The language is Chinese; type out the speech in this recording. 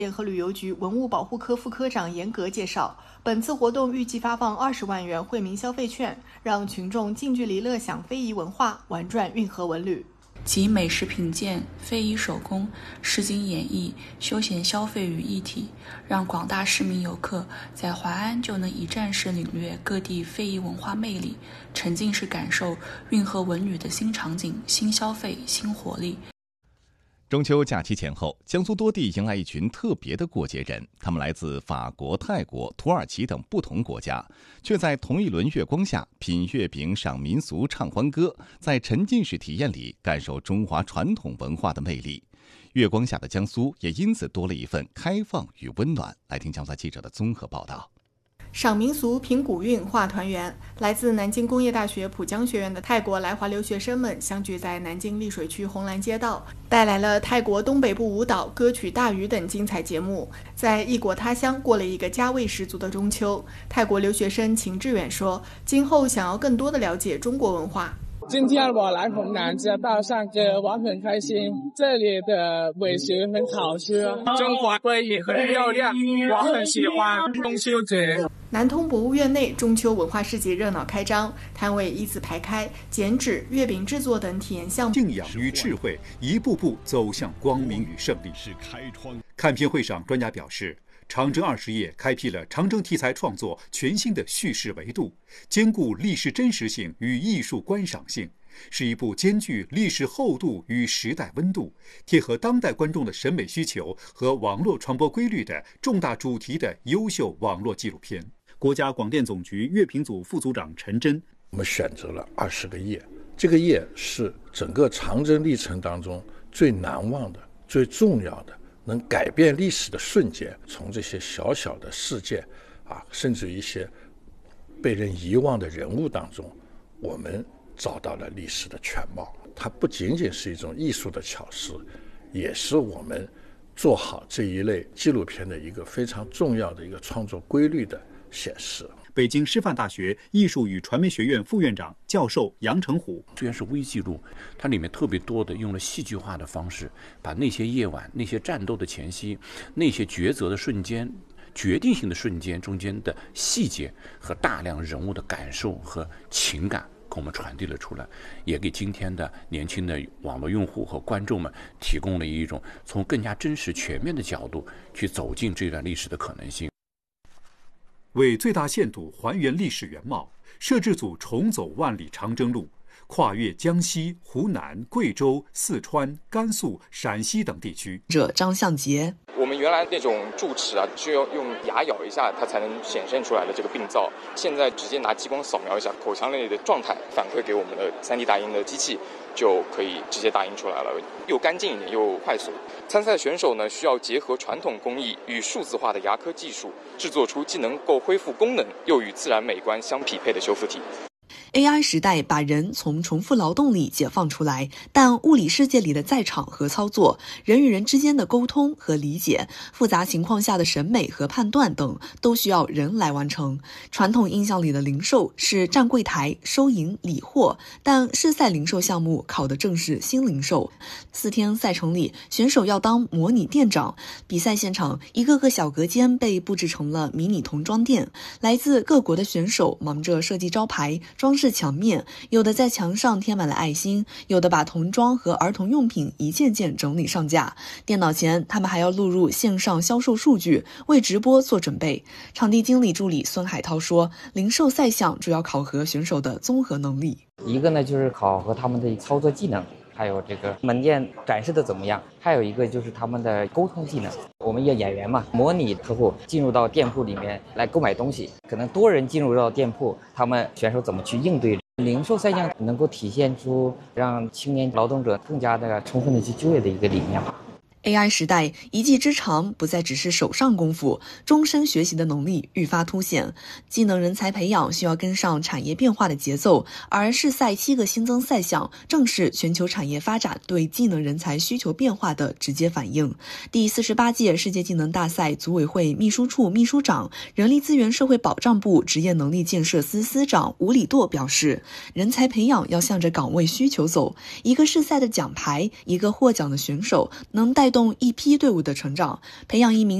和旅游局文物保护科副科长严格介绍，本次活动预计发放20万元惠民消费券，让群众近距离乐享非遗文化，玩转运河文旅。 集美食品鉴、非遗手工、市井演艺、休闲消费于一体，让广大市民游客在淮安就能一站式领略各地非遗文化魅力，沉浸式感受运河文旅的新场景、新消费、新活力。 中秋假期前后，江苏多地迎来一群特别的过节人，他们来自法国、泰国、土耳其等不同国家，却在同一轮月光下品月饼、赏民俗、唱欢歌，在沉浸式体验里感受中华传统文化的魅力。月光下的江苏也因此多了一份开放与温暖。来听江苏记者的综合报道。 赏民俗、品古韵、画团圆，来自南京工业大学浦江学院的泰国来华留学生们相聚在南京丽水区红蓝街道，带来了泰国东北部舞蹈、歌曲大鱼等精彩节目，在异国他乡过了一个家味十足的中秋。泰国留学生秦志远说，今后想要更多的了解中国文化。 今天我来红蓝街道上歌，我很开心，这里的美食很好吃，中华瑰也很漂亮，我很喜欢中秋节。 南通博物院内中秋文化市集热闹开张，摊位依次排开，剪纸、月饼制作等体验项目。 信仰与智慧一步步走向光明与胜利。看片会上，专家表示，长征20夜开辟了长征题材创作全新的叙事维度，兼顾历史真实性与艺术观赏性，是一部兼具历史厚度与时代温度，贴合当代观众的审美需求和网络传播规律的重大主题的优秀网络纪录片。国家广电总局乐评组副组长陈真， 我们选择了20个夜，这个夜是整个长征历程当中最难忘的、最重要的，能改变历史的瞬间。从这些小小的事件甚至一些被人遗忘的人物当中，我们找到了历史的全貌。它不仅仅是一种艺术的巧思，也是我们做好这一类纪录片的一个非常重要的一个创作规律的显示。 北京师范大学艺术与传媒学院副院长、教授杨成虎， 虽然是微记录，它里面特别多的用了戏剧化的方式，把那些夜晚、那些战斗的前夕、那些抉择的瞬间、决定性的瞬间中间的细节和大量人物的感受和情感给我们传递了出来，也给今天的年轻的网络用户和观众们提供了一种从更加真实全面的角度去走进这段历史的可能性。 为最大限度还原历史原貌，摄制组重走万里长征路，跨越江西、湖南、贵州、四川、甘肃、陕西等地区。 张向杰， 我们原来那种住齿需要用牙咬一下它才能显现出来的这个病灶，现在直接拿激光扫描一下口腔内的状态，反馈给我们的3D 打印的机器，就可以直接打印出来了，又干净一点又快速。参赛选手呢，需要结合传统工艺与数字化的牙科技术，制作出既能够恢复功能又与自然美观相匹配的修复体。 AI 时代把人从重复劳动里解放出来，但物理世界里的在场和操作，人与人之间的沟通和理解，复杂情况下的审美和判断等，都需要人来完成。传统印象里的零售是站柜台、收银、理货，但世赛零售项目考的正是新零售。4天赛程里，选手要当模拟店长。比赛现场，一个个小隔间被布置成了迷你童装店，来自各国的选手忙着设计招牌、装饰墙面，有的在墙上贴满了爱心，有的把童装和儿童用品一件件整理上架。电脑前，他们还要录入线上销售数据，为直播做准备。场地经理助理孙海涛说，零售赛项主要考核选手的综合能力。 一个呢就是考核他们的操作技能，还有这个门店展示的怎么样，还有一个就是他们的沟通技能。我们演员嘛，模拟客户进入到店铺里面来购买东西，可能多人进入到店铺，他们选手怎么去应对。零售赛项能够体现出让青年劳动者更加的充分的去就业的一个理念。 AI 时代，一技之长不再只是手上功夫，终身学习的能力愈发凸显。技能人才培养需要跟上产业变化的节奏，而世赛7个新增赛项，正是全球产业发展对技能人才需求变化的直接反应。第48届世界技能大赛组委会秘书处秘书长、人力资源社会保障部职业能力建设司司长吴礼舵表示，人才培养要向着岗位需求走，一个世赛的奖牌，一个获奖的选手，能带动一批队伍的成长，培养一名